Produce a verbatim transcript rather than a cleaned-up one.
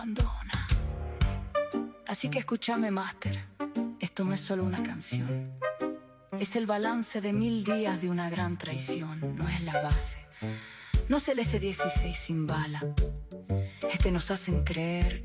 abandona. Así que escúchame, Master, esto no es solo una canción. Es el balance de mil días de una gran traición. No es la base, no es el F dieciséis sin bala. Es que nos hacen creer